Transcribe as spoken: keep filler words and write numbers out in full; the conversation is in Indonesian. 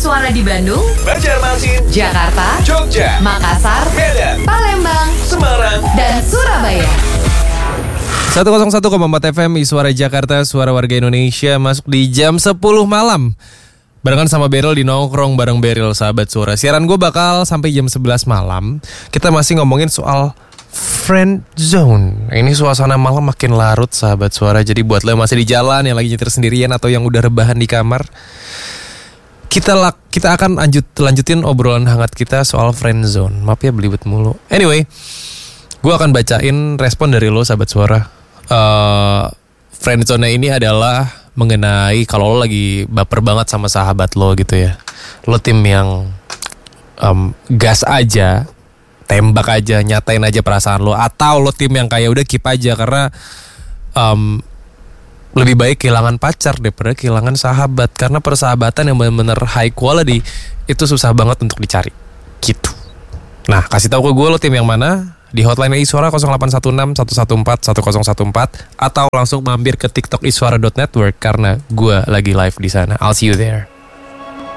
Iswara di Bandung, Banjarmasin, Jakarta, Jogja, Makassar, Medan, Palembang, Semarang, dan Surabaya. seratus satu koma empat F M Iswara Jakarta, suara warga Indonesia, masuk di jam sepuluh malam. Barengan sama Beryl di Nongkrong bareng Beryl, sahabat suara. Siaran gue bakal sampai jam sebelas malam. Kita masih ngomongin soal friend zone. Ini suasana malam makin larut, sahabat suara. Jadi buat lo yang masih di jalan, yang lagi nyetir sendirian atau yang udah rebahan di kamar, kita lak, kita akan lanjut lanjutin obrolan hangat kita soal friend zone. Maaf ya belibet mulu. Anyway, gue akan bacain respon dari lo, sahabat suara. Uh, friend zone ini adalah mengenai kalau lo lagi baper banget sama sahabat lo gitu ya. Lo tim yang um, gas aja, tembak aja, nyatain aja perasaan lo. Atau lo tim yang kayak udah keep aja karena um, lebih baik kehilangan pacar daripada kehilangan sahabat. Karena persahabatan yang benar-benar high quality itu susah banget untuk dicari gitu. Nah, kasih tahu ke gue lo tim yang mana di hotline Iswara nol delapan satu enam satu satu empat satu nol satu empat atau langsung mampir ke TikTok iswara dot network karena gue lagi live di sana. I'll see you there.